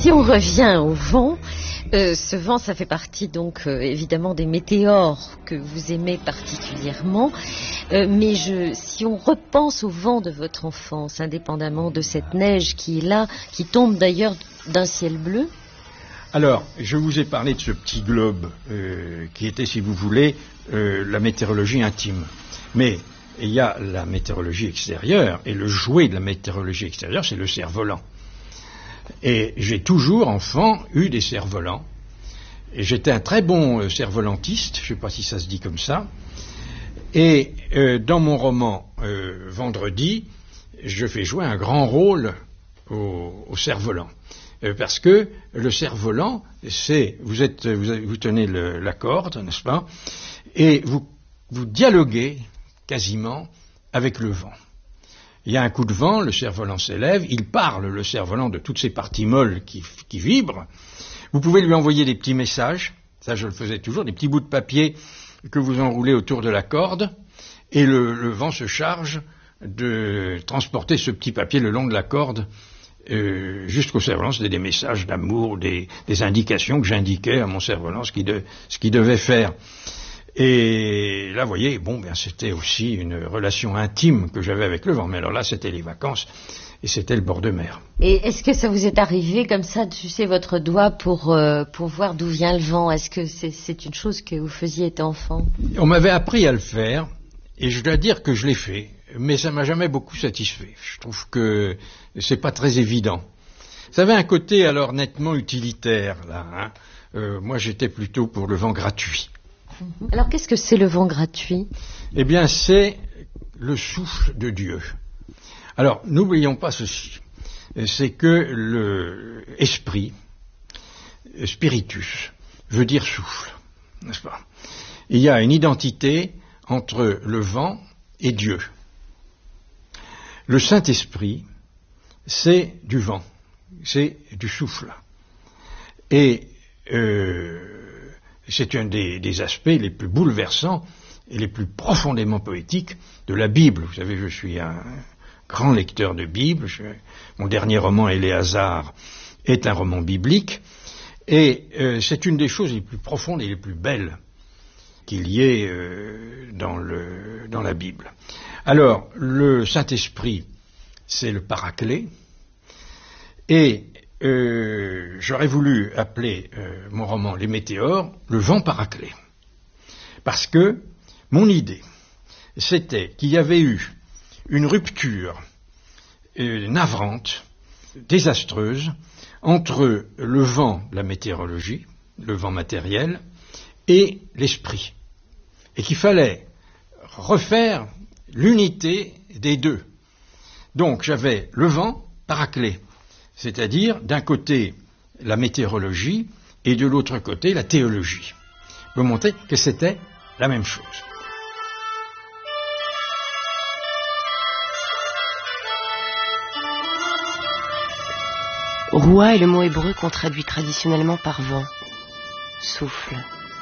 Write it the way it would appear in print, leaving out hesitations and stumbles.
si on revient au vent, ce vent, ça fait partie donc évidemment des météores que vous aimez particulièrement. Mais si on repense au vent de votre enfance, indépendamment de cette neige qui est là, qui tombe d'ailleurs d'un ciel bleu. Alors, je vous ai parlé de ce petit globe qui était, si vous voulez, la météorologie intime. Mais il y a la météorologie extérieure, et le jouet de la météorologie extérieure, c'est le cerf-volant. Et j'ai toujours, enfant, eu des cerfs-volants. Et j'étais un très bon cerf-volantiste, je ne sais pas si ça se dit comme ça. Et dans mon roman Vendredi, je fais jouer un grand rôle au cerf-volant. Parce que le cerf-volant, c'est vous tenez la corde, n'est-ce pas, et vous dialoguez quasiment avec le vent. Il y a un coup de vent, le cerf-volant s'élève, il parle, le cerf-volant, de toutes ces parties molles qui vibrent. Vous pouvez lui envoyer des petits messages, ça je le faisais toujours, des petits bouts de papier que vous enroulez autour de la corde, et le vent se charge de transporter ce petit papier le long de la corde jusqu'au cerf-volant. C'était des messages d'amour, des indications que j'indiquais à mon cerf-volant, ce qu'il devait faire. Et là, vous voyez, c'était aussi une relation intime que j'avais avec le vent. Mais alors là, c'était les vacances et c'était le bord de mer. Et est-ce que ça vous est arrivé comme ça de sucer votre doigt pour voir d'où vient le vent? Est-ce que c'est une chose que vous faisiez étant enfant? On m'avait appris à le faire et je dois dire que je l'ai fait. Mais ça m'a jamais beaucoup satisfait. Je trouve que c'est pas très évident. Ça avait un côté alors nettement utilitaire, là. Moi, j'étais plutôt pour le vent gratuit. Alors, qu'est-ce que c'est le vent gratuit? Eh bien, c'est le souffle de Dieu. Alors, n'oublions pas ceci. C'est que le esprit, spiritus, veut dire souffle, n'est-ce pas? Il y a une identité entre le vent et Dieu. Le Saint-Esprit, c'est du vent, c'est du souffle. Et c'est un des aspects les plus bouleversants et les plus profondément poétiques de la Bible. Vous savez, je suis un grand lecteur de Bible. Mon dernier roman, Éléazar, est un roman biblique. Et c'est une des choses les plus profondes et les plus belles qu'il y ait dans la Bible. Alors, le Saint-Esprit, c'est le Paraclet. Et j'aurais voulu appeler mon roman Les Météores le vent Paraclet. Parce que mon idée, c'était qu'il y avait eu une rupture navrante, désastreuse, entre le vent, la météorologie, le vent matériel, et l'esprit. Et qu'il fallait refaire l'unité des deux. Donc j'avais le vent Paraclet, c'est-à-dire d'un côté la météorologie et de l'autre côté la théologie. Pour montrer que c'était la même chose. Roua est le mot hébreu qu'on traduit traditionnellement par vent, souffle.